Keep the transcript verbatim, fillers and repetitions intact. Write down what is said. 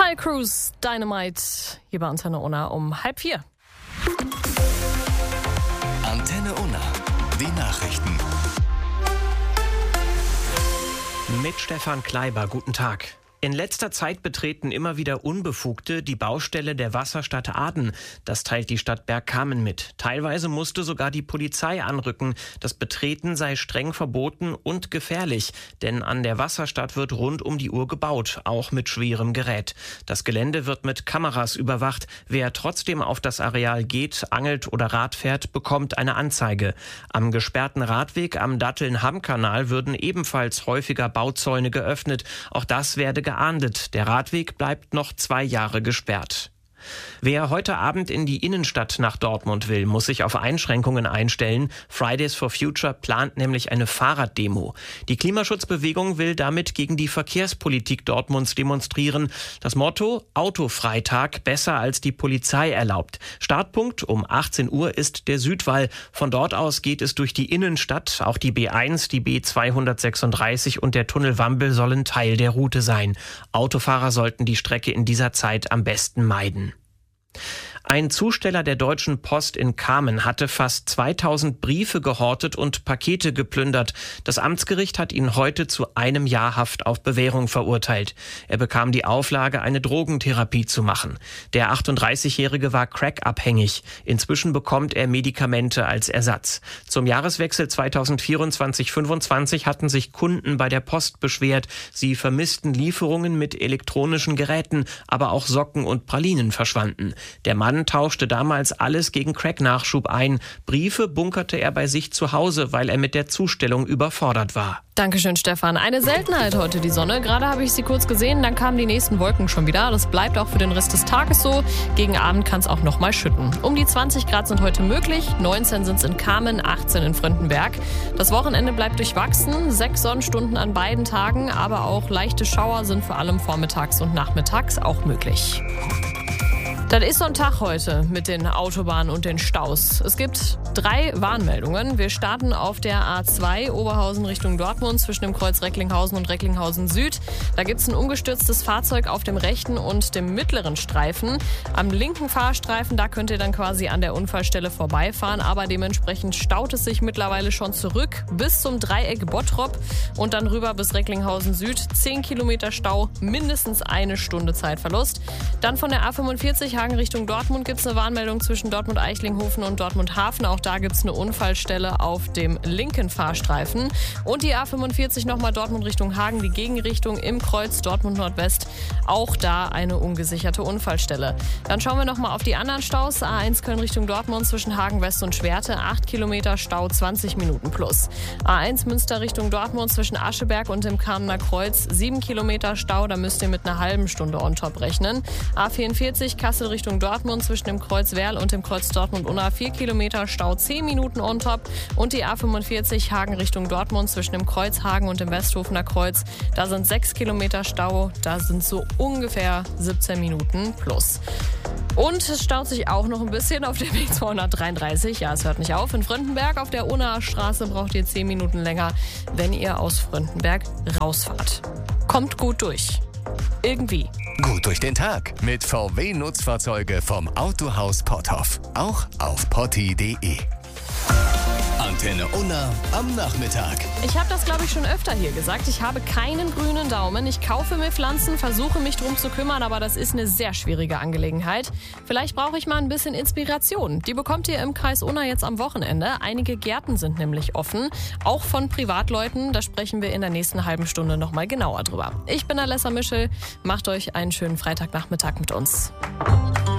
Ty Cruz, Dynamite, hier bei Antenne Unna um halb vier. Antenne Unna, die Nachrichten. Mit Stefan Kleiber, guten Tag. In letzter Zeit betreten immer wieder Unbefugte die Baustelle der Wasserstadt Aden. Das teilt die Stadt Bergkamen mit. Teilweise musste sogar die Polizei anrücken. Das Betreten sei streng verboten und gefährlich. Denn an der Wasserstadt wird rund um die Uhr gebaut, auch mit schwerem Gerät. Das Gelände wird mit Kameras überwacht. Wer trotzdem auf das Areal geht, angelt oder Rad fährt, bekommt eine Anzeige. Am gesperrten Radweg am Datteln-Hamm-Kanal würden ebenfalls häufiger Bauzäune geöffnet. Auch das werde geahndet. Der Radweg bleibt noch zwei Jahre gesperrt. Wer heute Abend in die Innenstadt nach Dortmund will, muss sich auf Einschränkungen einstellen. Fridays for Future plant nämlich eine Fahrraddemo. Die Klimaschutzbewegung will damit gegen die Verkehrspolitik Dortmunds demonstrieren. Das Motto: Autofreitag, besser als die Polizei erlaubt. Startpunkt um achtzehn Uhr ist der Südwall. Von dort aus geht es durch die Innenstadt. Auch die B eins, die B zweihundertsechsunddreißig und der Tunnel Wambel sollen Teil der Route sein. Autofahrer sollten die Strecke in dieser Zeit am besten meiden. Ein Zusteller der Deutschen Post in Kamen hatte fast zweitausend Briefe gehortet und Pakete geplündert. Das Amtsgericht hat ihn heute zu einem Jahr Haft auf Bewährung verurteilt. Er bekam die Auflage, eine Drogentherapie zu machen. Der achtunddreißigjährige war crackabhängig. Inzwischen bekommt er Medikamente als Ersatz. Zum Jahreswechsel zweitausendvierundzwanzig fünfundzwanzig hatten sich Kunden bei der Post beschwert. Sie vermissten Lieferungen mit elektronischen Geräten, aber auch Socken und Pralinen verschwanden. Der Mann tauschte damals alles gegen Crack-Nachschub ein. Briefe bunkerte er bei sich zu Hause, weil er mit der Zustellung überfordert war. Dankeschön, Stefan. Eine Seltenheit heute, die Sonne. Gerade habe ich sie kurz gesehen, dann kamen die nächsten Wolken schon wieder. Das bleibt auch für den Rest des Tages so. Gegen Abend kann es auch noch mal schütten. Um die zwanzig Grad sind heute möglich. neunzehn sind es in Kamen, achtzehn in Fröndenberg. Das Wochenende bleibt durchwachsen. Sechs Sonnenstunden an beiden Tagen, aber auch leichte Schauer sind vor allem vormittags und nachmittags auch möglich. Das ist so ein Tag heute mit den Autobahnen und den Staus. Es gibt drei Warnmeldungen. Wir starten auf der A zwei Oberhausen Richtung Dortmund zwischen dem Kreuz Recklinghausen und Recklinghausen Süd. Da gibt es ein umgestürztes Fahrzeug auf dem rechten und dem mittleren Streifen. Am linken Fahrstreifen, da könnt ihr dann quasi an der Unfallstelle vorbeifahren, aber dementsprechend staut es sich mittlerweile schon zurück bis zum Dreieck Bottrop und dann rüber bis Recklinghausen Süd. Zehn Kilometer Stau, mindestens eine Stunde Zeitverlust. Dann von der A fünfundvierzig Hagen Richtung Dortmund gibt es eine Warnmeldung zwischen Dortmund-Eichlinghofen und Dortmund-Hafen. Auch da gibt es eine Unfallstelle auf dem linken Fahrstreifen. Und die A fünfundvierzig nochmal Dortmund Richtung Hagen, die Gegenrichtung im Kreuz Dortmund-Nordwest. Auch da eine ungesicherte Unfallstelle. Dann schauen wir nochmal auf die anderen Staus. A eins Köln Richtung Dortmund zwischen Hagen West und Schwerte. acht Kilometer Stau, zwanzig Minuten plus. A eins Münster Richtung Dortmund zwischen Ascheberg und dem Kamener Kreuz. sieben Kilometer Stau, da müsst ihr mit einer halben Stunde on top rechnen. A vierundvierzig Kassel Richtung Dortmund zwischen dem Kreuz Werl und dem Kreuz Dortmund-Unna. vier Kilometer Stau, zehn Minuten on top. Und die A fünfundvierzig Hagen Richtung Dortmund zwischen dem Kreuz Hagen und dem Westhofener Kreuz. Da sind sechs Kilometer Stau, da sind so ungefähr siebzehn Minuten plus. Und es staut sich auch noch ein bisschen auf der B zweihundertdreiunddreißig. Ja, es hört nicht auf. In Fröndenberg auf der Unnaer Straße braucht ihr zehn Minuten länger, wenn ihr aus Fröndenberg rausfahrt. Kommt gut durch. Irgendwie. Gut durch den Tag mit V W-Nutzfahrzeuge vom Autohaus Potthoff. Auch auf potti punkt de. Antenne Unna am Nachmittag. Ich habe das, glaube ich, schon öfter hier gesagt. Ich habe keinen grünen Daumen. Ich kaufe mir Pflanzen, versuche mich drum zu kümmern, aber das ist eine sehr schwierige Angelegenheit. Vielleicht brauche ich mal ein bisschen Inspiration. Die bekommt ihr im Kreis Unna jetzt am Wochenende. Einige Gärten sind nämlich offen, auch von Privatleuten. Da sprechen wir in der nächsten halben Stunde nochmal genauer drüber. Ich bin Alessa Mischel. Macht euch einen schönen Freitagnachmittag mit uns.